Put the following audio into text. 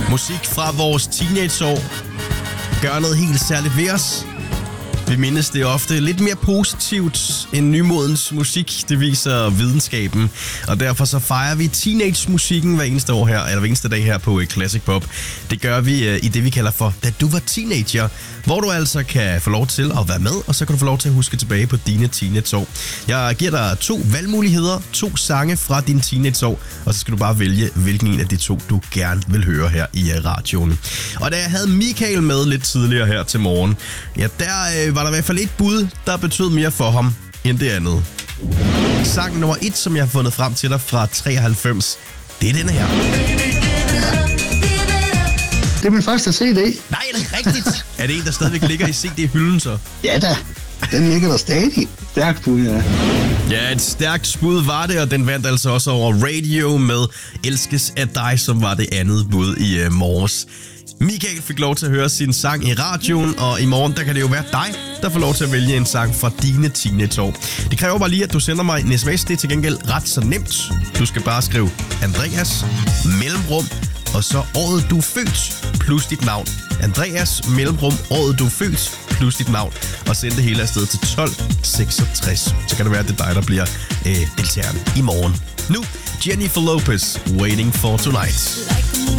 Musik fra vores teenageår gør noget helt særligt ved os. Vi mindes det ofte lidt mere positivt end nymodens musik. Det viser videnskaben. Og derfor så fejrer vi teenage-musikken hver eneste år her, eller hver eneste dag her på Classic Pop. Det gør vi i det, vi kalder for Da du var teenager, hvor du altså kan få lov til at være med, og så kan du få lov til at huske tilbage på dine teenageår. Jeg giver dig 2 valgmuligheder, 2 sange fra dine teenageår, og så skal du bare vælge, hvilken en af de 2, du gerne vil høre her i radioen. Og da jeg havde Michael med lidt tidligere her til morgen, ja, der var der i hvert fald et bud, der betød mere for ham end det andet. Sang nummer 1, som jeg har fundet frem til dig fra 93, det er denne her. Det er min første CD. Nej, er det rigtigt? Er det en, der stadigvæk ligger i CD-hylden så? Ja da, den ligger der stadig. Stærkt bud, ja. Ja, et stærkt bud var det, og den vandt altså også over Radio med Elskes af dig, som var det andet bud i morges. Michael fik lov til at høre sin sang i radioen, og i morgen der kan det jo være dig, der får lov til at vælge en sang fra dine teenageår. Det kræver bare lige, at du sender mig en sms. Det er til gengæld ret så nemt. Du skal bare skrive Andreas, mellemrum, og så året du er født, plus dit navn. Andreas, mellemrum, året du er født, plus dit navn. Og send det hele afsted til 1266. Så kan det være, at det er dig, der bliver deltageren i morgen. Nu, Jennifer Lopez, Waiting for Tonight.